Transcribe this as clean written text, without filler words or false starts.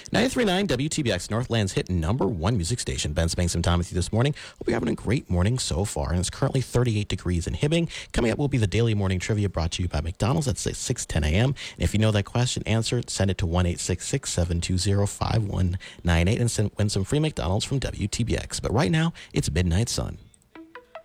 93.9 WTBX, Northland's hit #1 music station. Ben spending some time with you this morning. Hope you're having a great morning so far. And it's currently 38 degrees in Hibbing. Coming up will be the daily morning trivia brought to you by McDonald's at 6:10 a.m. And if you know that question answered, send it to 1-866-720-5198 and win some free McDonald's from WTBX. But right now, it's Midnight Sun.